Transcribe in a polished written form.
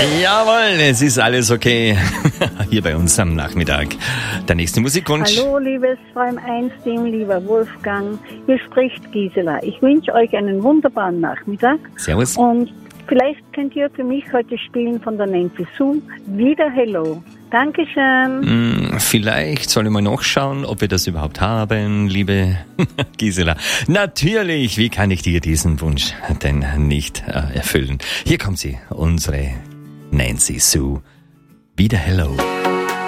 Jawohl, es ist alles okay. Hier bei uns am Nachmittag. Der nächste Musikwunsch. Hallo, liebes Freund 1-Team, lieber Wolfgang. Hier spricht Gisela. Ich wünsche euch einen wunderbaren Nachmittag. Servus. Und vielleicht könnt ihr für mich heute spielen von der Nancy Sue. Wieder Hello. Dankeschön. Vielleicht soll ich mal nachschauen, ob wir das überhaupt haben, liebe Gisela. Natürlich, wie kann ich dir diesen Wunsch denn nicht erfüllen? Hier kommt sie, unsere Nancy Sue. Wieder Hello.